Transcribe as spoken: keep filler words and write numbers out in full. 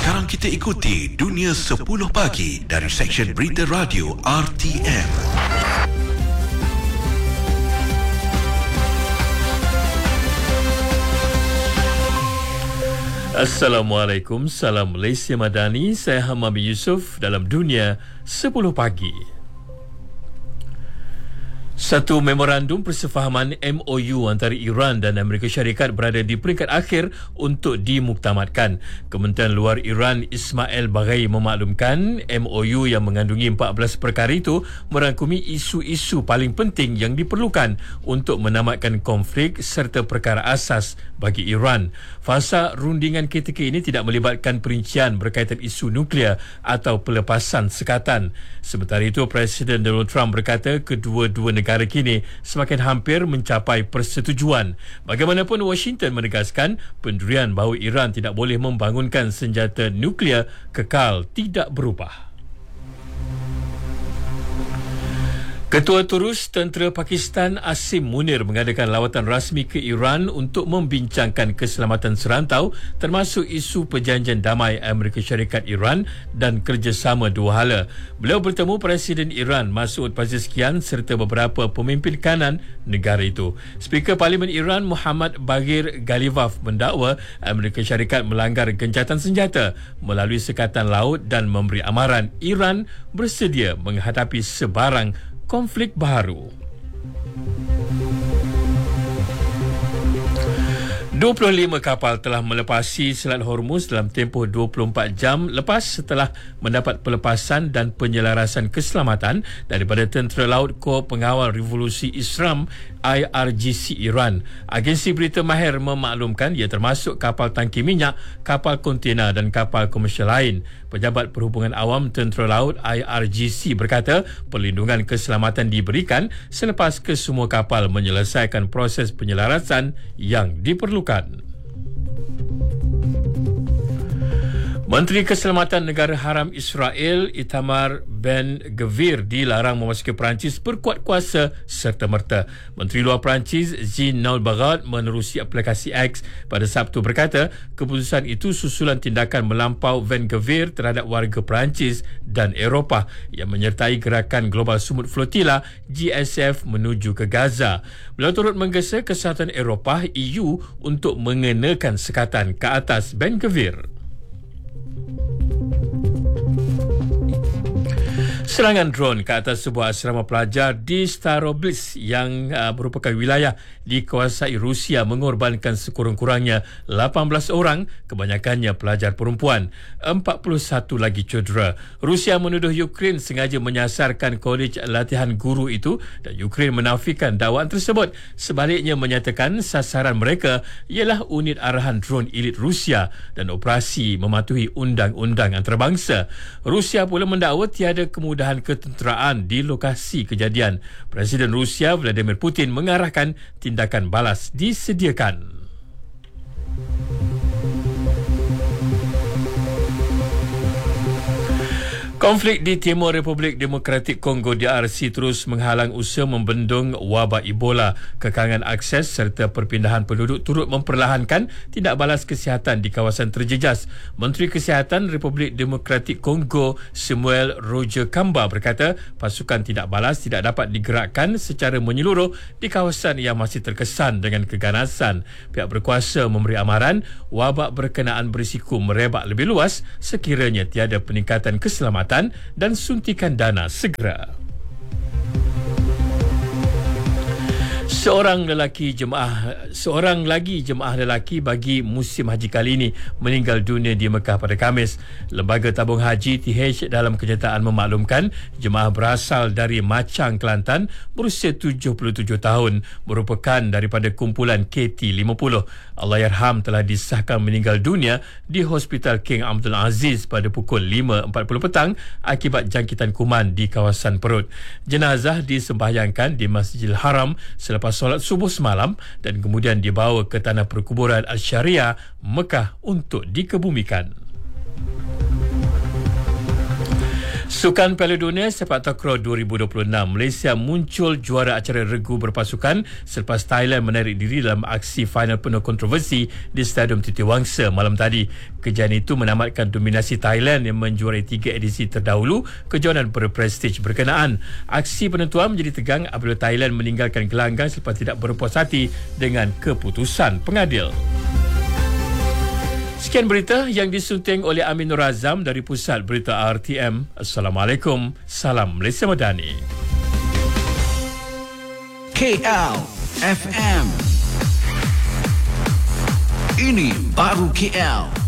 Sekarang kita ikuti Dunia sepuluh Pagi dari Seksyen Berita Radio R T M. Assalamualaikum, salam Malaysia Madani. Saya Hamam Yusof dalam Dunia sepuluh Pagi. Satu memorandum persefahaman M O U antara Iran dan Amerika Syarikat berada di peringkat akhir untuk dimuktamadkan. Kementerian Luar Iran Ismail Baghai memaklumkan M O U yang mengandungi empat belas perkara itu merangkumi isu-isu paling penting yang diperlukan untuk menamatkan konflik serta perkara asas bagi Iran. Fasa rundingan ketika ini tidak melibatkan perincian berkaitan isu nuklear atau pelepasan sekatan. Sementara itu, Presiden Donald Trump berkata kedua-dua negara kini semakin hampir mencapai persetujuan. Bagaimanapun, Washington menegaskan pendirian bahawa Iran tidak boleh membangunkan senjata nuklear kekal tidak berubah. Ketua Terus Tentera Pakistan Asim Munir mengadakan lawatan rasmi ke Iran untuk membincangkan keselamatan serantau termasuk isu perjanjian damai Amerika Syarikat Iran dan kerjasama dua hala. Beliau bertemu Presiden Iran Masoud Pezeshkian serta beberapa pemimpin kanan negara itu. Speaker Parlimen Iran Muhammad Baghir Ghalibaf mendakwa Amerika Syarikat melanggar gencatan senjata melalui sekatan laut dan memberi amaran Iran bersedia menghadapi sebarang konflik baru. dua puluh lima kapal telah melepasi Selat Hormuz dalam tempoh dua puluh empat jam lepas setelah mendapat pelepasan dan penyelarasan keselamatan daripada Tentera Laut Kor Pengawal Revolusi Islam I R G C Iran. Agensi berita Mahir memaklumkan ia termasuk kapal tangki minyak, kapal kontena dan kapal komersial lain. Pejabat Perhubungan Awam Tentera Laut I R G C berkata perlindungan keselamatan diberikan selepas kesemua kapal menyelesaikan proses penyelarasan yang diperlukan. Menteri Keselamatan Negara Haram Israel Itamar Ben-Gvir dilarang memasuki Perancis berkuat kuasa serta-merta. Menteri Luar Perancis Jean Noel-Barrot menerusi aplikasi X pada Sabtu berkata keputusan itu susulan tindakan melampau Ben-Gvir terhadap warga Perancis dan Eropah yang menyertai gerakan Global Sumut Flotilla G S F menuju ke Gaza. Beliau turut menggesa kesatuan Eropah E U untuk mengenakan sekatan ke atas Ben-Gvir. Serangan drone ke atas sebuah asrama pelajar di Staroblitz yang uh, merupakan wilayah dikuasai Rusia mengorbankan sekurang-kurangnya lapan belas orang, kebanyakannya pelajar perempuan. empat puluh satu lagi cedera. Rusia menuduh Ukraine sengaja menyasarkan kolej latihan guru itu dan Ukraine menafikan dakwaan tersebut. Sebaliknya menyatakan sasaran mereka ialah unit arahan drone elit Rusia dan operasi mematuhi undang-undang antarabangsa. Rusia pula mendakwa tiada kemudahan ketenteraan di lokasi kejadian. Presiden Rusia Vladimir Putin mengarahkan tindakan balas disediakan. Konflik di Timur Republik Demokratik Kongo D R C terus menghalang usaha membendung wabak Ebola. Kekangan akses serta perpindahan penduduk turut memperlahankan tindak balas kesihatan di kawasan terjejas. Menteri Kesihatan Republik Demokratik Kongo Samuel Roger Kamba berkata pasukan tindak balas tidak dapat digerakkan secara menyeluruh di kawasan yang masih terkesan dengan keganasan. Pihak berkuasa memberi amaran wabak berkenaan berisiko merebak lebih luas sekiranya tiada peningkatan keselamatan dan suntikan dana segera. Seorang lelaki jemaah seorang lagi jemaah lelaki bagi musim haji kali ini meninggal dunia di Mekah pada Khamis. Lembaga Tabung Haji T H dalam kenyataan memaklumkan jemaah berasal dari Macang, Kelantan, berusia tujuh puluh tujuh tahun, merupakan daripada kumpulan K T lima puluh. Allahyarham telah disahkan meninggal dunia di Hospital King Abdul Aziz pada pukul lima empat puluh petang akibat jangkitan kuman di kawasan perut. Jenazah disembahyangkan di Masjidil Haram selepas solat subuh semalam dan kemudian dibawa ke tanah perkuburan Al-Syariah, Mekah untuk dikebumikan. Sukan Piala Dunia Sepak Takraw dua ribu dua puluh enam, Malaysia muncul juara acara regu berpasukan selepas Thailand menarik diri dalam aksi final penuh kontroversi di Stadium Titiwangsa malam tadi. Kejayaan itu menamatkan dominasi Thailand yang menjuarai tiga edisi terdahulu kejohanan berprestij berkenaan. Aksi penentuan menjadi tegang apabila Thailand meninggalkan gelanggang selepas tidak berpuas hati dengan keputusan pengadil. Sekian berita yang disunting oleh Amin Nur Azam dari Pusat Berita R T M. Assalamualaikum. Salam Malaysia Madani. K L F M. Ini baru K L.